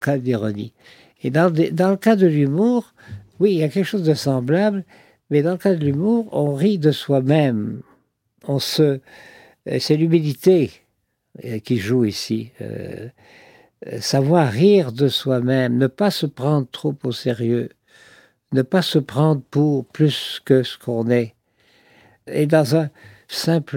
cas d'ironie. Et dans le cas de l'humour, oui, il y a quelque chose de semblable, mais dans le cas de l'humour, on rit de soi-même. C'est l'humilité qui joue ici. Savoir rire de soi-même, ne pas se prendre trop au sérieux, ne pas se prendre pour plus que ce qu'on est. Et dans un simple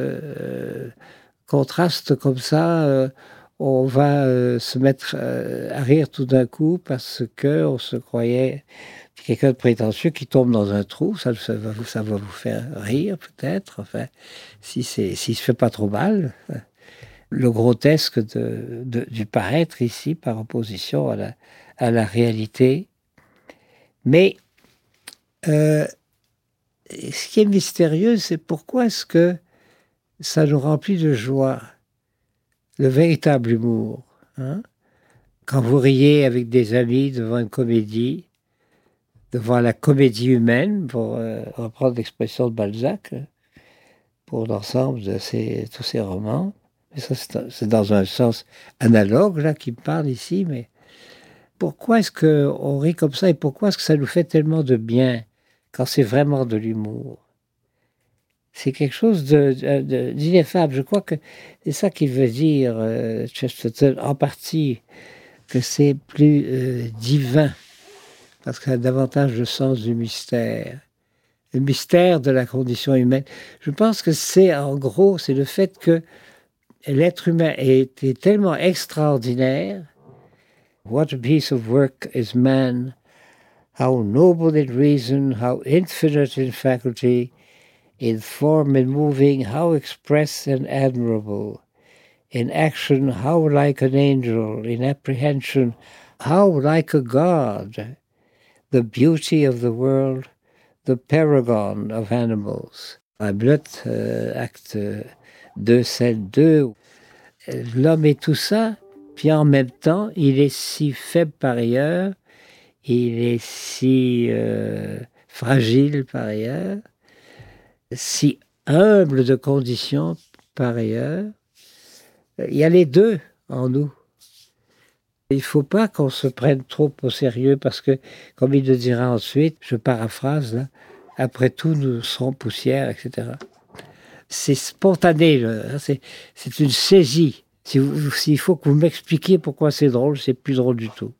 contraste comme ça, on va se mettre à rire tout d'un coup parce qu'on se croyait quelqu'un de prétentieux qui tombe dans un trou, ça va vous faire rire peut-être, enfin, s'il se fait pas trop mal. Le grotesque du paraître ici par opposition à la réalité. Mais ce qui est mystérieux, c'est pourquoi est-ce que ça nous remplit de joie, le véritable humour. Hein? Quand vous riez avec des amis devant une comédie, devant la comédie humaine, pour reprendre l'expression de Balzac, pour l'ensemble de tous ces romans. Mais ça, c'est dans un sens analogue, là, qui me parle ici, mais pourquoi est-ce qu'on rit comme ça et pourquoi est-ce que ça nous fait tellement de bien quand c'est vraiment de l'humour? C'est quelque chose d'ineffable. Je crois que c'est ça qu'il veut dire, Chesterton, en partie, que c'est plus divin, parce qu'il y a davantage de sens du mystère. Le mystère de la condition humaine. Je pense que en gros, c'est le fait que l'être humain est tellement extraordinaire. What a piece of work is man, how noble in reason, how infinite in faculty, in form and moving, how express and admirable, in action, how like an angel, in apprehension, how like a god, the beauty of the world, the paragon of animals. Hamlet, acte 2, scène 2. L'homme est tout ça, puis en même temps, il est si faible par ailleurs, il est si fragile par ailleurs, si humble de condition par ailleurs. Il y a les deux en nous. Il ne faut pas qu'on se prenne trop au sérieux parce que, comme il le dira ensuite, je paraphrase, là, après tout, nous serons poussière, etc. C'est spontané, là, c'est une saisie. S'il faut que vous m'expliquiez pourquoi c'est drôle, c'est plus drôle du tout.